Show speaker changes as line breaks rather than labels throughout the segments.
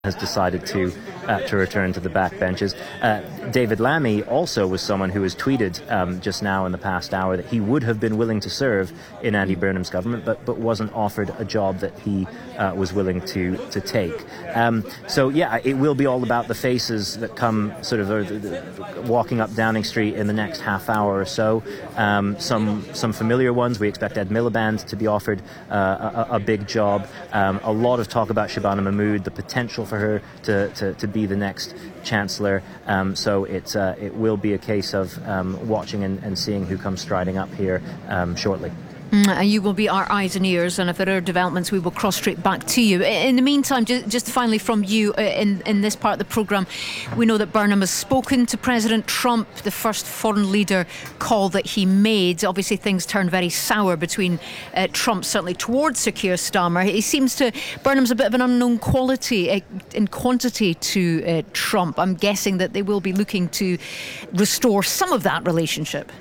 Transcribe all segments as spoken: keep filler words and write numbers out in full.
has decided to uh, to return to the backbenches. Uh, David Lammy also was someone who has tweeted um, just now in the past hour that he would have been willing to serve in Andy Burnham's government, but but wasn't offered a job that he uh, was willing to to take. Um, so yeah, it will be all about the faces that come sort of uh, the, the, walking up Downing Street in the next half hour or so. Um, some some familiar ones. We expect Ed Miliband to be offered uh, a, a big job. Um, a lot of talk about Shabana Mahmood, the potential for her to, to, to be the next Chancellor. Um, so it, uh, it will be a case of um, watching and, and seeing who comes striding up here um, shortly.
Mm, you will be our eyes and ears, and if there are developments, we will cross straight back to you. In the meantime, just, just finally from you, uh, in, in this part of the programme, we know that Burnham has spoken to President Trump, the first foreign leader call that he made. Obviously, things turned very sour between uh, Trump, certainly towards Sir Keir Starmer. He seems to, Burnham's a bit of an unknown quality uh, in quantity to uh, Trump. I'm guessing that they will be looking to restore some of that relationship.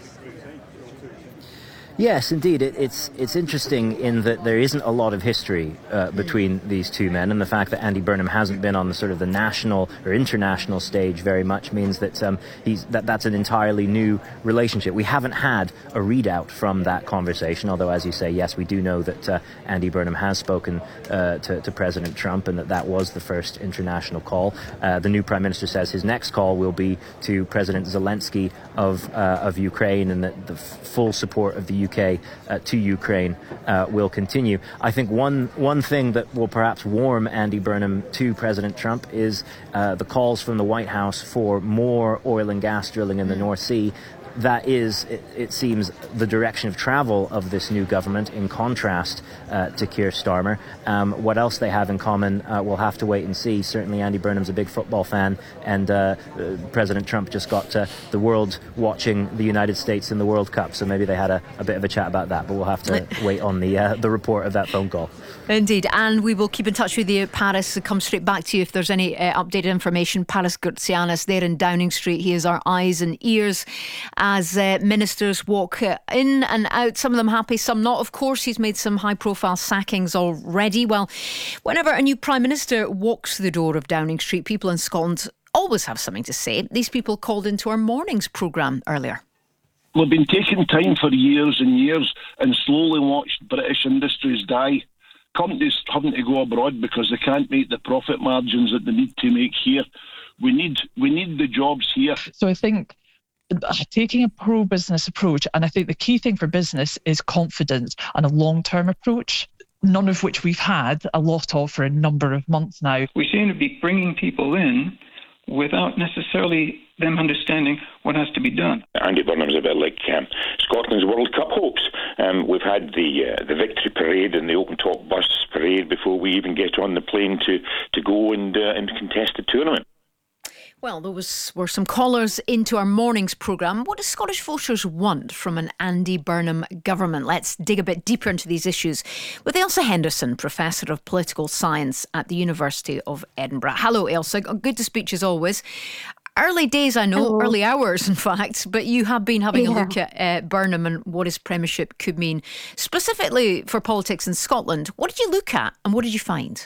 Yes, indeed. It, it's it's interesting in that there isn't a lot of history uh, between these two men, and the fact that Andy Burnham hasn't been on the sort of the national or international stage very much means that um, he's that that's an entirely new relationship. We haven't had a readout from that conversation, although, as you say, yes, we do know that uh, Andy Burnham has spoken uh, to, to President Trump, and that that was the first international call. Uh, the new Prime Minister says his next call will be to President Zelensky of uh, of Ukraine, and that the f- full support of the U K U K uh, to Ukraine uh, will continue. I think one one thing that will perhaps warm Andy Burnham to President Trump is uh, the calls from the White House for more oil and gas drilling in the North Sea. That is, it, it seems, the direction of travel of this new government, in contrast uh, to Keir Starmer. Um, what else they have in common, uh, we'll have to wait and see. Certainly, Andy Burnham's a big football fan, and uh, uh, President Trump just got uh, the world watching the United States in the World Cup, so maybe they had a, a bit of a chat about that, but we'll have to wait on the uh, the report of that phone call.
Indeed, and we will keep in touch with you, Paris. Come straight back to you if there's any uh, updated information. Paris Gurtsianis there in Downing Street. He is our eyes and ears as uh, ministers walk uh, in and out, some of them happy, some not. Of course, he's made some high-profile sackings already. Well, whenever a new Prime Minister walks through the door of Downing Street, people in Scotland always have something to say. These people called into our morning's programme earlier.
We've been taking time for years and years and slowly watched British industries die. Companies having to go abroad because they can't make the profit margins that they need to make here. We need we need the jobs here.
So I think taking a pro-business approach, and I think the key thing for business is confidence and a long-term approach, none of which we've had a lot of for a number of months now.
We seem to be bringing people in without necessarily them understanding what has to be done.
Andy Burnham's a bit like um, Scotland's World Cup hopes. Um, we've had the uh, the victory parade and the open top bus parade before we even get on the plane to, to go and, uh, and contest the tournament.
Well, there was, were some callers into our morning's programme. What do Scottish voters want from an Andy Burnham government? Let's dig a bit deeper into these issues with Ailsa Henderson, Professor of Political Science at the University of Edinburgh. Hello, Ailsa. Good to speak to you as always. Early days, I know, Hello. Early hours, in fact, but you have been having yeah. a look at uh, Burnham and what his premiership could mean, specifically for politics in Scotland. What did you look at and what did you find?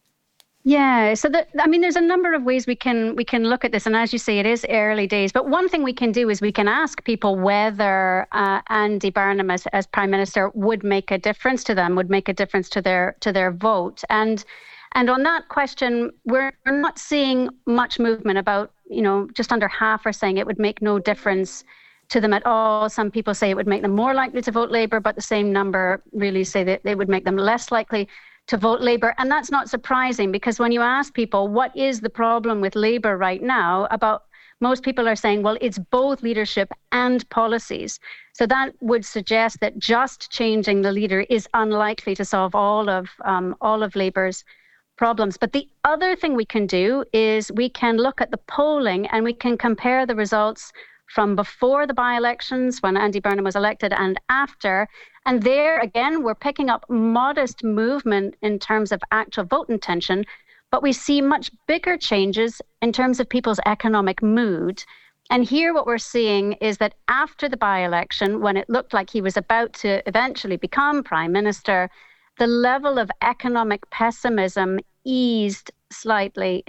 Yeah, so the, I mean, there's a number of ways we can we can look at this, and as you say, it is early days. But one thing we can do is we can ask people whether uh, Andy Burnham as, as Prime Minister would make a difference to them, would make a difference to their to their vote. And and on that question, we're not seeing much movement. About you know just under half are saying it would make no difference to them at all. Some people say it would make them more likely to vote Labour, but the same number really say that it would make them less likely to vote Labour. And that's not surprising, because when you ask people what is the problem with Labour right now, about most people are saying, well, it's both leadership and policies. So that would suggest that just changing the leader is unlikely to solve all of um, all of Labour's problems. But the other thing we can do is we can look at the polling and we can compare the results from before the by-elections when Andy Burnham was elected and after. And there, again, we're picking up modest movement in terms of actual vote intention, but we see much bigger changes in terms of people's economic mood. And here what we're seeing is that after the by-election, when it looked like he was about to eventually become Prime Minister, the level of economic pessimism eased slightly